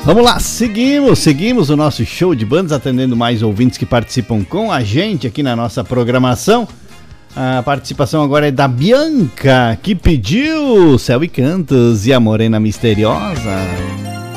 Vamos lá, seguimos o nosso show de bandas, atendendo mais ouvintes que participam com a gente aqui na nossa programação. A participação agora é da Bianca, que pediu Céu e Cantos e a Morena Misteriosa.